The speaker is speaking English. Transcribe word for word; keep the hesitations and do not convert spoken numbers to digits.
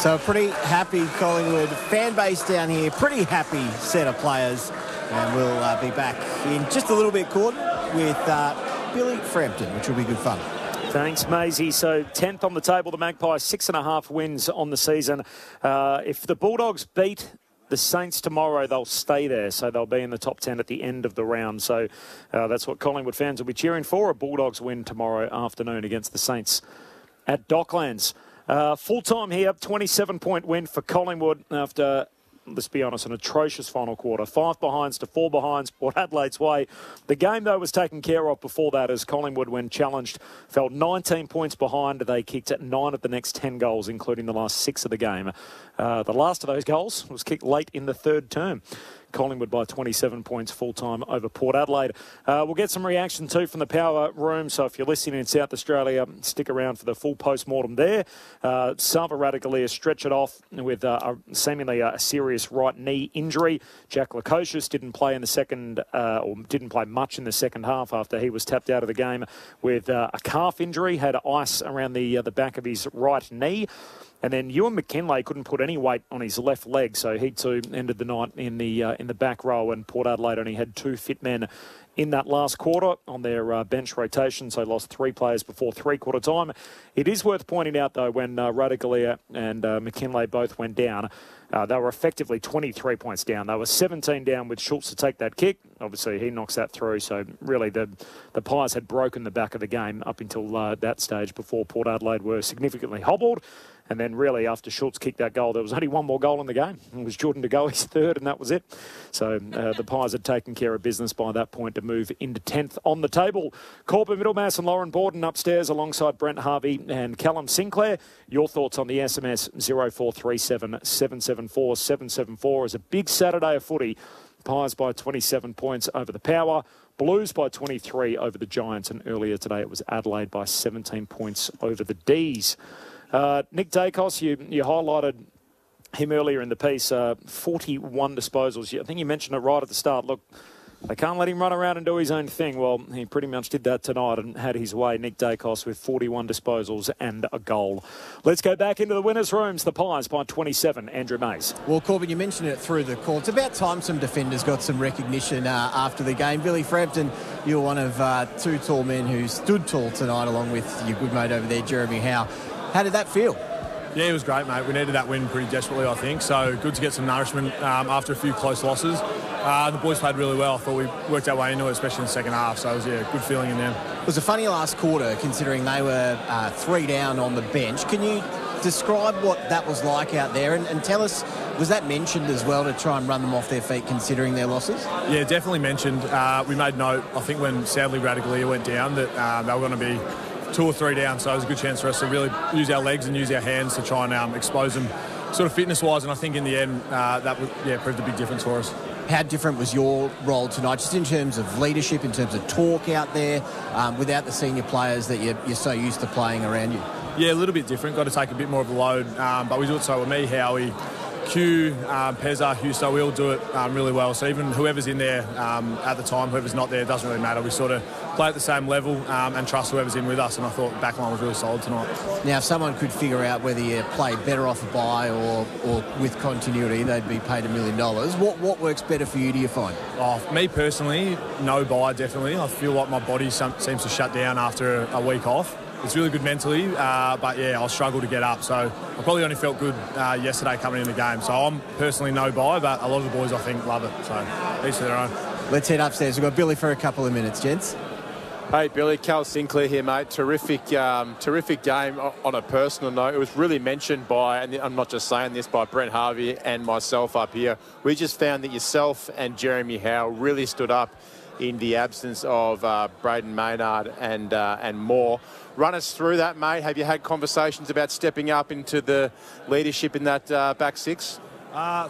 So a pretty happy Collingwood fan base down here, pretty happy set of players. And we'll uh, be back in just a little bit, Gordon, with uh, Billy Frampton, which will be good fun. Thanks, Maisie. So tenth on the table, the Magpies, six and a half wins on the season. Uh, if the Bulldogs beat the Saints tomorrow, they'll stay there. So they'll be in the top ten at the end of the round. So uh, that's what Collingwood fans will be cheering for. A Bulldogs win tomorrow afternoon against the Saints at Docklands. Uh, full time here, twenty-seven point win for Collingwood after, let's be honest, an atrocious final quarter. Five behinds to four behinds, Port Adelaide's way. The game, though, was taken care of before that as Collingwood, when challenged, fell nineteen points behind. They kicked nine of the next ten goals, including the last six of the game. Uh, the last of those goals was kicked late in the third term. Collingwood by twenty-seven points full-time over Port Adelaide. Uh, we'll get some reaction too from the power room, so if you're listening in South Australia, stick around for the full post-mortem there. Uh, Salva Radaglia stretched it off with uh, a, seemingly a serious right knee injury. Jack Lukosius didn't play in the second, uh, or didn't play much in the second half after he was tapped out of the game with uh, a calf injury, had ice around the, uh, the back of his right knee. And then Ewan McKinlay couldn't put any weight on his left leg, so he too ended the night in the uh, in the back row. And Port Adelaide only had two fit men in that last quarter on their uh, bench rotation, so lost three players before three-quarter time. It is worth pointing out, though, when uh, Radaglia and uh, McKinlay both went down, uh, they were effectively twenty-three points down. They were seventeen down with Schultz to take that kick. Obviously, he knocks that through, so really the, the Pies had broken the back of the game up until uh, that stage before Port Adelaide were significantly hobbled. And then really after Schultz kicked that goal, there was only one more goal in the game. It was Jordan De Goey's third, and that was it. So uh, the Pies had taken care of business by that point to move into tenth on the table. Corbin Middlemass and Lauren Borden upstairs alongside Brent Harvey and Callum Sinclair. Your thoughts on the S M S zero four three seven, seven seven four, seven seven four is a big Saturday of footy. Pies by twenty-seven points over the Power. Blues by twenty-three over the Giants. And earlier today it was Adelaide by seventeen points over the D's. Uh, Nick Daicos, you, you highlighted him earlier in the piece, uh, forty-one disposals. I think you mentioned it right at the start. Look, they can't let him run around and do his own thing. Well, he pretty much did that tonight and had his way. Nick Daicos with forty-one disposals and a goal. Let's go back into the winners' rooms. The Pies by twenty-seven. Andrew Mays. Well, Corbin, you mentioned it through the call. It's about time some defenders got some recognition uh, after the game. Billy Frampton, you're one of uh, two tall men who stood tall tonight, along with your good mate over there, Jeremy Howe. How did that feel? Yeah, it was great, mate. We needed that win pretty desperately, I think. So good to get some nourishment um, after a few close losses. Uh, the boys played really well. I thought we worked our way into it, especially in the second half. So it was yeah, a good feeling in them. It was a funny last quarter, considering they were uh, three down on the bench. Can you describe what that was like out there? And, and tell us, was that mentioned as well to try and run them off their feet, considering their losses? Yeah, definitely mentioned. Uh, we made note, I think, when sadly Radaglia went down, that uh, they were going to be two or three down, so it was a good chance for us to really use our legs and use our hands to try and um, expose them sort of fitness-wise, and I think in the end uh, that was, yeah, proved a big difference for us. How different was your role tonight, just in terms of leadership, in terms of talk out there, um, without the senior players that you're, you're so used to playing around you? Yeah, a little bit different, got to take a bit more of a load, um, but we do it so with me, Howie, Q, um, Pezza, Husto, we all do it um, really well. So even whoever's in there um, at the time, whoever's not there, it doesn't really matter. We sort of play at the same level um, and trust whoever's in with us. And I thought the backline was really solid tonight. Now, if someone could figure out whether you played better off a bye or, or with continuity, they'd be paid a million dollars. What what works better for you, do you find? Oh, me personally, no bye, definitely. I feel like my body some, seems to shut down after a, a week off. It's really good mentally, uh, but yeah, I'll struggle to get up. So I probably only felt good uh, yesterday coming in the game. So I'm personally no bye, but a lot of the boys I think love it. So each to their own. Let's head upstairs. We've got Billy for a couple of minutes, gents. Hey Billy, Cal Sinclair here, mate. Terrific, um, terrific game. On a personal note, it was really mentioned by, and I'm not just saying this, by Brent Harvey and myself up here. We just found that yourself and Jeremy Howe really stood up in the absence of uh, Braden Maynard and uh, and more. Run us through that, mate. Have you had conversations about stepping up into the leadership in that uh, back six? Uh,